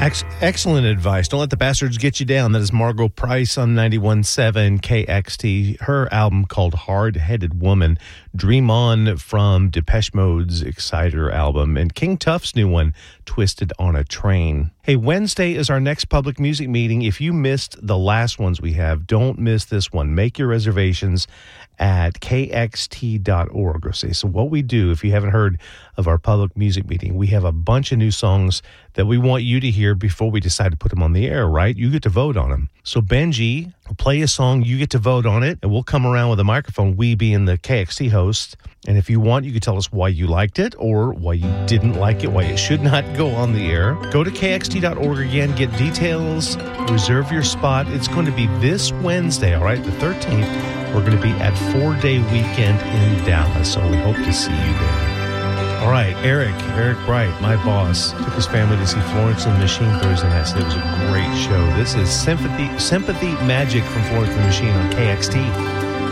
Excellent advice. Don't let the bastards get you down. That is Margot Price on 91.7 KXT. Her album called Hard-Headed Woman. Dream On from Depeche Mode's Exciter album. And King Tuff's new one, Twisted on a Train. Hey, Wednesday is our next public music meeting. If you missed the last ones we have, don't miss this one. Make your reservations at kxt.org. Okay, so what we do, if you haven't heard of our public music meeting, we have a bunch of new songs that we want you to hear before we decide to put them on the air, right? You get to vote on them. So Benji will play a song, you get to vote on it, and we'll come around with a microphone, we being the KXT host. And if you want, you can tell us why you liked it or why you didn't like it, why it should not go on the air. Go to kxt.org again, get details, reserve your spot. It's going to be this Wednesday, all right, the 13th. We're going to be at 4-Day Weekend in Dallas, so we hope to see you there. All right, Eric Bright, my boss, took his family to see Florence and the Machine Thursday night. So it was a great show. This is Sympathy Magic from Florence and the Machine on KXT.